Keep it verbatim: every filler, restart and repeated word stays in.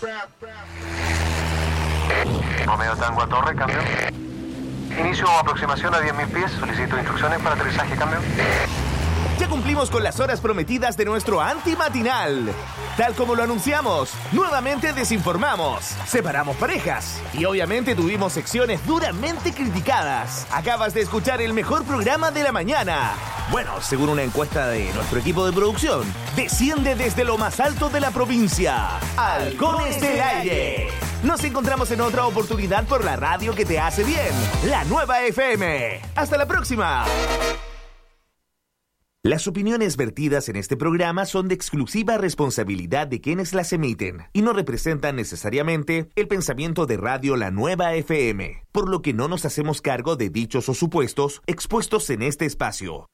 Romeo Tango a Torre, cambio. Inicio o aproximación a diez mil pies. Solicito instrucciones para aterrizaje, cambio. Ya cumplimos con las horas prometidas de nuestro antimatinal. Tal como lo anunciamos, nuevamente desinformamos, separamos parejas y obviamente tuvimos secciones duramente criticadas. Acabas de escuchar el mejor programa de la mañana. Bueno, según una encuesta de nuestro equipo de producción, desciende desde lo más alto de la provincia. Halcones del Aire. Nos encontramos en otra oportunidad por la radio que te hace bien, la Nueva F M. Hasta la próxima. Las opiniones vertidas en este programa son de exclusiva responsabilidad de quienes las emiten y no representan necesariamente el pensamiento de Radio La Nueva F M, por lo que no nos hacemos cargo de dichos o supuestos expuestos en este espacio.